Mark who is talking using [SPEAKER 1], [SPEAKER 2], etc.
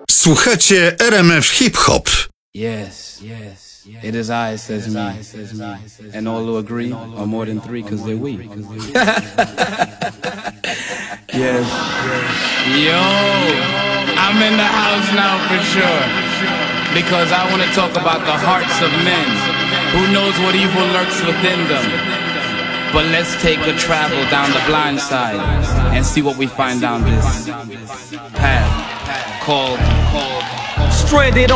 [SPEAKER 1] Słuchacie RMF Hip Hop.
[SPEAKER 2] Yes, it is I, says me, and all who agree are more than three, cause they're we. Yes. Yo, I'm in the house now for sure, because I want to talk about the hearts of men. Who knows what evil lurks within them? But let's take a travel down the blind side and see what we find down this path called Stranded